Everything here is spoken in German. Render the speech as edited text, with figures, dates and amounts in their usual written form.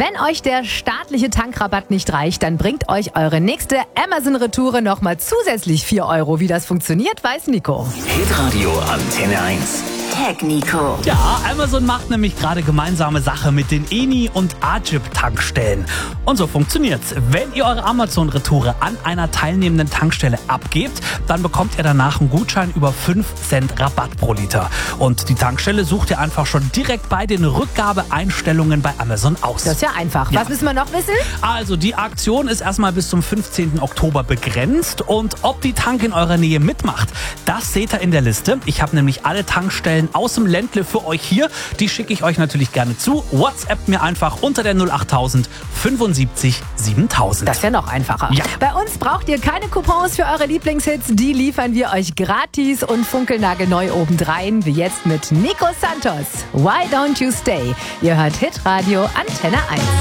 Wenn euch der staatliche Tankrabatt nicht reicht, dann bringt euch eure nächste Amazon-Retoure nochmal zusätzlich 4 Euro. Wie das funktioniert, weiß Nico. Hitradio Antenne 1. Tag Nico. Ja, Amazon macht nämlich gerade gemeinsame Sache mit den Eni- und Agip-Tankstellen. Und so funktioniert's. Wenn ihr eure Amazon-Retoure an einer teilnehmenden Tankstelle abgebt, dann bekommt ihr danach einen Gutschein über 5 Cent Rabatt pro Liter. Und die Tankstelle sucht ihr einfach schon direkt bei den Rückgabeeinstellungen bei Amazon aus. Das ist ja einfach. Ja. Was müssen wir noch wissen? Also die Aktion ist erstmal bis zum 15. Oktober begrenzt und ob die Tank in eurer Nähe mitmacht, das seht ihr in der Liste. Ich habe nämlich alle Tankstellen aus dem Ländle für euch hier. Die schicke ich euch natürlich gerne zu. WhatsApp mir einfach unter der 08000 75 7000. Das ist ja noch einfacher. Ja. Bei uns braucht ihr keine Coupons für eure Lieblingshits. Die liefern wir euch gratis und funkelnagelneu obendrein, wie jetzt mit Nico Santos. Why Don't You Stay? Ihr hört Hitradio Antenne 1.